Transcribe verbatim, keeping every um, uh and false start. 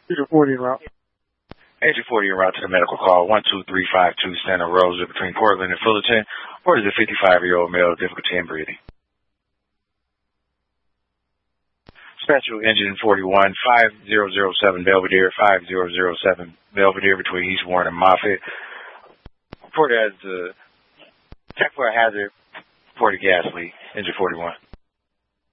Agent forty en route. Agent forty en route to the medical call one two three five two Santa Rosa between Portland and Fullerton. Or is a fifty-five-year-old male with difficulty in breathing? Special Engine forty-one, five zero zero seven Belvedere, five zero zero seven Belvedere between East Warren and Moffett. Report as the check for a hazard for the gas leak. Engine forty-one.